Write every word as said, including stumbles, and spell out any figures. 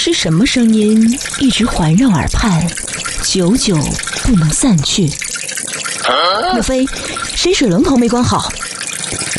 是什么声音一直环绕耳畔，久久不能散去？莫非水水龙头没关好？